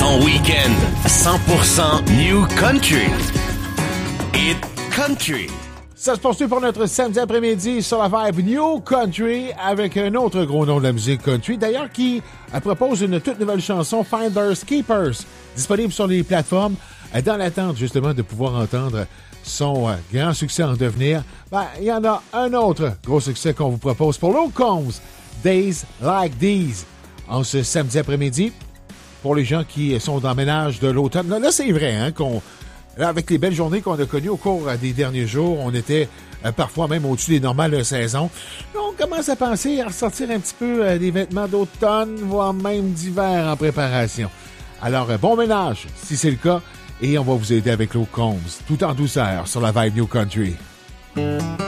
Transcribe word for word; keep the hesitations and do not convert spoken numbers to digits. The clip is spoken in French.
Ton week-end cent pour cent New Country. Hit Country. Ça se poursuit pour notre samedi après-midi sur la vibe New Country avec un autre gros nom de la musique country, d'ailleurs qui propose une toute nouvelle chanson, Finders Keepers, disponible sur les plateformes dans l'attente justement de pouvoir entendre son grand succès en devenir. Ben, il y en a un autre gros succès qu'on vous propose pour Luke Combs, Days Like These, en ce samedi après-midi. Pour les gens qui sont dans le ménage de l'automne, là, là c'est vrai, hein, qu'on là, avec les belles journées qu'on a connues au cours des derniers jours, on était euh, parfois même au-dessus des normales saisons. Là, on commence à penser à ressortir un petit peu euh, des vêtements d'automne, voire même d'hiver en préparation. Alors, euh, bon ménage, si c'est le cas, et on va vous aider avec Luke Combs, tout en douceur, sur la vibe New Country.